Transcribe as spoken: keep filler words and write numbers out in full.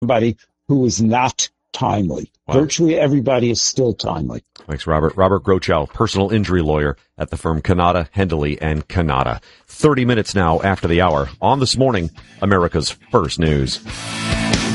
Everybody who is not timely. Wow. Virtually everybody is still timely. Thanks, Robert. Robert Grochow, personal injury lawyer at the firm Kanata, Hendley and Kanata. thirty minutes now after the hour on This Morning, America's First News.